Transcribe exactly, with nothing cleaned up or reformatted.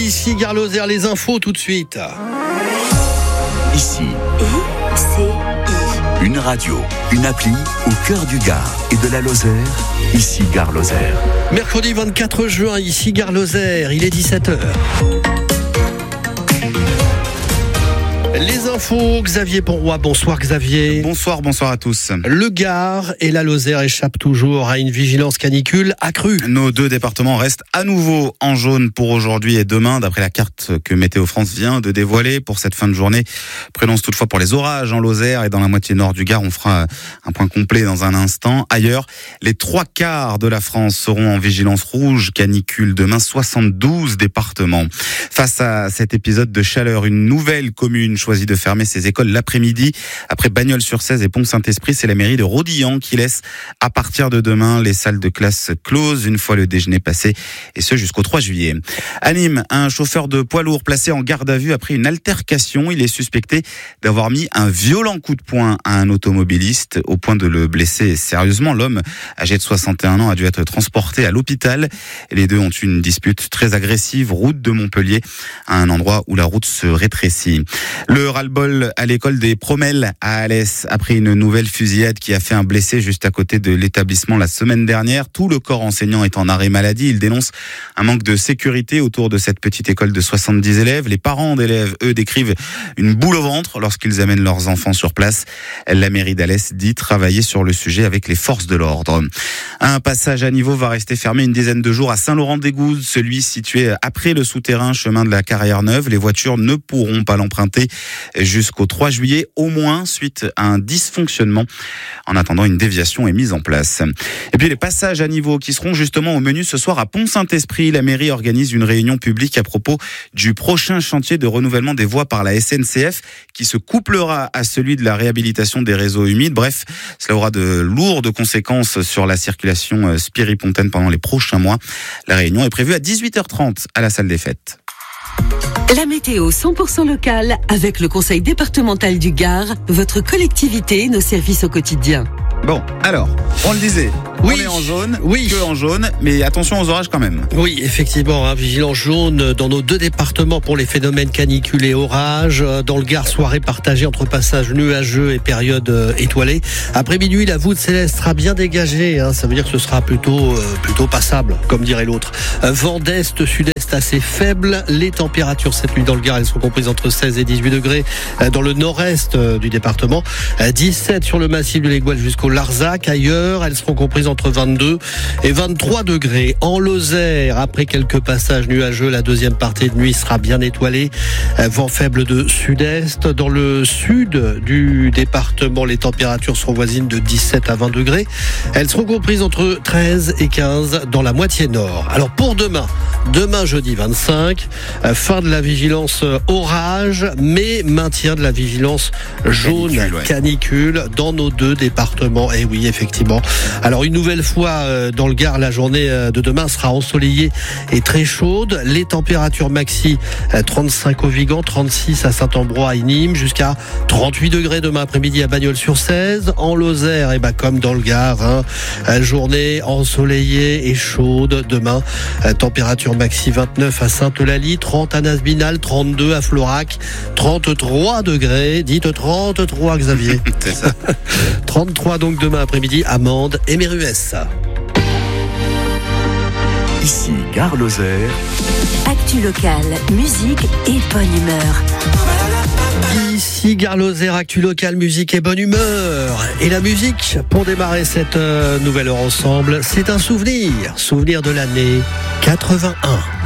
ici Gare Lozère, les infos tout de suite. Ici, I C I. une radio, une appli au cœur du Gard et de la Lozère. Ici Gare Lozère. Mercredi vingt-quatre juin, ici Gare Lozère, il est dix-sept heures. Les infos, Xavier Ponroy. Bonsoir Xavier. Bonsoir, bonsoir à tous. Le Gard et la Lozère échappent toujours à une vigilance canicule accrue. Nos deux départements restent à nouveau en jaune pour aujourd'hui et demain, d'après la carte que Météo France vient de dévoiler pour cette fin de journée. Prudence toutefois pour les orages en Lozère et dans la moitié nord du Gard. On fera un point complet dans un instant. Ailleurs, les trois quarts de la France seront en vigilance rouge canicule demain, soixante-douze départements. Face à cet épisode de chaleur, une nouvelle commune choisi de fermer ses écoles l'après-midi. Après Bagnols-sur-Cèze et Pont-Saint-Esprit, c'est la mairie de Rodilhan qui laisse à partir de demain les salles de classe closes une fois le déjeuner passé, et ce jusqu'au trois juillet. À Nîmes, un chauffeur de poids lourd placé en garde à vue après une altercation. Il est suspecté d'avoir mis un violent coup de poing à un automobiliste au point de le blesser sérieusement. L'homme, âgé de soixante et un ans, a dû être transporté à l'hôpital. Les deux ont eu une dispute très agressive, route de Montpellier, à un endroit où la route se rétrécit. Le ras-le-bol à l'école des Promelles à Alès, après une nouvelle fusillade qui a fait un blessé juste à côté de l'établissement la semaine dernière. Tout le corps enseignant est en arrêt maladie. Il dénonce un manque de sécurité autour de cette petite école de soixante-dix élèves. Les parents d'élèves, eux, décrivent une boule au ventre lorsqu'ils amènent leurs enfants sur place. La mairie d'Alès dit travailler sur le sujet avec les forces de l'ordre. Un passage à niveau va rester fermé une dizaine de jours à Saint-Laurent-d'Égouze, celui situé après le souterrain chemin de la Carrière-Neuve. Les voitures ne pourront pas l'emprunter jusqu'au trois juillet, au moins suite à un dysfonctionnement. En attendant, une déviation est mise en place. Et puis les passages à niveau qui seront justement au menu ce soir à Pont-Saint-Esprit. La mairie organise une réunion publique à propos du prochain chantier de renouvellement des voies par la S N C F qui se couplera à celui de la réhabilitation des réseaux humides. Bref, cela aura de lourdes conséquences sur la circulation spiripontaine pendant les prochains mois. La réunion est prévue à dix-huit heures trente à la salle des fêtes. La météo cent pour cent locale avec le Conseil départemental du Gard, votre collectivité, nos services au quotidien. Bon, alors, on le disait, oui. on est en jaune, oui. que en jaune, mais attention aux orages quand même. Oui, effectivement, hein, vigilance jaune dans nos deux départements pour les phénomènes canicules et orages. Dans le Gard, soirée partagée entre passages nuageux et période euh, étoilée. Après minuit, la voûte céleste sera bien dégagée. Hein, ça veut dire que ce sera plutôt, euh, plutôt passable, comme dirait l'autre. Euh, vent d'est, sud-est assez faible. Les températures cette nuit dans le Gard, elles sont comprises entre seize et dix-huit degrés. Euh, dans le nord-est euh, du département, euh, dix-sept sur le massif de l'Aiguille jusqu'au Larzac. Ailleurs, elles seront comprises entre vingt-deux et vingt-trois degrés. En Lozère, après quelques passages nuageux, la deuxième partie de nuit sera bien étoilée. Vent faible de sud-est. Dans le sud du département, les températures seront voisines de dix-sept à vingt degrés. Elles seront comprises entre treize et quinze dans la moitié nord. Alors pour demain, demain jeudi vingt-cinq, fin de la vigilance orage, mais maintien de la vigilance jaune Canicule, ouais. canicule dans nos deux départements. Et oui, effectivement. Alors une nouvelle fois euh, dans le Gard, la journée euh, de demain sera ensoleillée et très chaude. Les températures maxi euh, trente-cinq au Vigan, trente-six à Saint-Ambrois et Nîmes, jusqu'à trente-huit degrés demain après-midi à Bagnols-sur-Cèze. En Lozère, et bah comme dans le Gard, hein, euh, journée ensoleillée et chaude demain. Euh, température maxi vingt-neuf à Sainte-Eulalie, trente à Nasbinal, trente-deux à Florac, trente-trois degrés. Dites trente-trois, Xavier. C'est ça. trente-trois donc demain après-midi à Mende et Méruès. Ici Gare Lozère. Actu locale, musique et bonne humeur. Ici Gare Lozère, actu local, musique et bonne humeur. Et la musique, pour démarrer cette euh, nouvelle heure ensemble, c'est un souvenir. Souvenir de l'année quatre-vingt-un.